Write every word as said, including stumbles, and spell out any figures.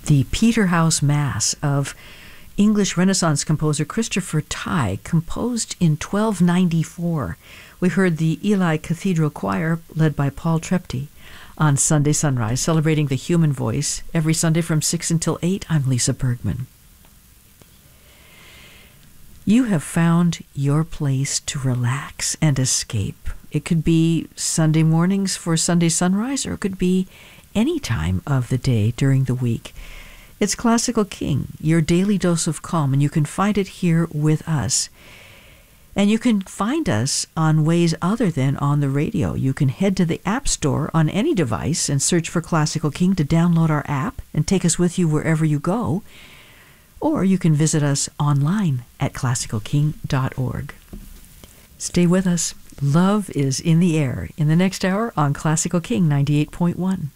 the Peterhouse Mass of English Renaissance composer Christopher Tye, composed in twelve ninety-four. We heard the Ely Cathedral Choir, led by Paul Trepti, on Sunday Sunrise, celebrating the human voice. Every Sunday from six until eight, I'm Lisa Bergman. You have found your place to relax and escape. It could be Sunday mornings for Sunday Sunrise, or it could be any time of the day during the week. It's Classical King, your daily dose of calm, and you can find it here with us. And you can find us on ways other than on the radio. You can head to the App Store on any device and search for Classical King to download our app and take us with you wherever you go. Or you can visit us online at classical king dot org. Stay with us. Love is in the air in the next hour on Classical King ninety-eight point one.